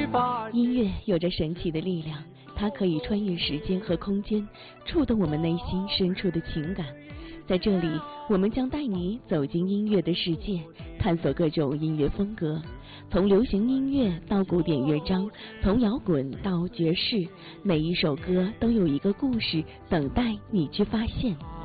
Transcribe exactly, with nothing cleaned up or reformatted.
音乐有着神奇的力量，它可以穿越时间和空间，触动我们内心深处的情感。在这里，我们将带你走进音乐的世界，探索各种音乐风格，从流行音乐到古典乐章，从摇滚到爵士，每一首歌都有一个故事等待你去发现。